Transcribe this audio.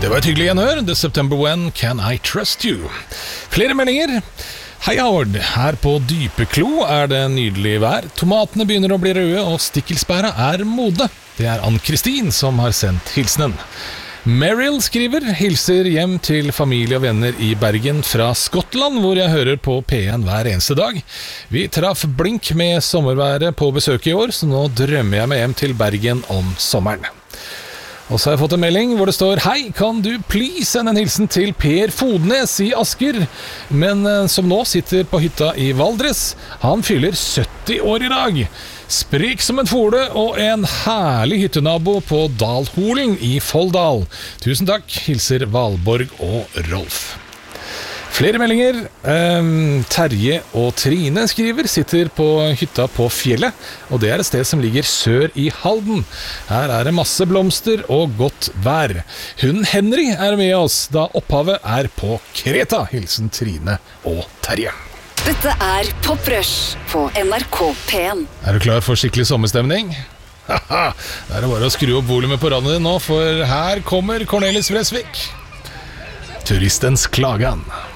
Det var et hyggelig gjenhør. The September When Can I Trust You? Flere meldinger. Hei Howard, her på Dypeklo er det nydelig vær. Tomatene begynner å bli røde, og stikkelsbæra er mode. Det er Ann-Kristin som har sendt hilsenen. Meryl skriver, hilser hjem til familie og venner i Bergen fra Skottland, hvor jeg hører på P1 hver eneste dag. Vi traff blink med sommerværet på besøk i år, så nå drømmer jeg meg hjem til Bergen om sommeren. Og så har jeg fått en melding hvor det står: Hei, kan du please sende en hilsen til Per Fodnes i Asker, men som nå sitter på hytta i Valdres. Han fyller 70 år i dag. Sprek som en fole og en herlig hyttenabo på Dalholen i Folldal. Tusen takk, hilser Valborg og Rolf. Flere meldinger. Terje og Trine skriver, sitter på hytta på fjellet, og det er et sted som ligger sør i Halden. Her er det masse blomster og godt vær. Hunden Henry er med oss, da opphavet er på Kreta. Hilsen Trine og Terje. Dette er Pop Rush på NRK P1. Er du klar for skikkelig sommerstemning? Haha, det er bare å skru opp volumet på radioen din nå, for her kommer Cornelis Vreeswijk. Turistens klagan.